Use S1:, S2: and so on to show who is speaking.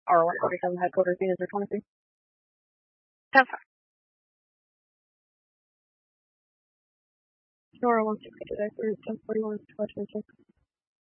S1: R147 headquarters, units are 23. 10-5. Nora 160 today, 1041, 526.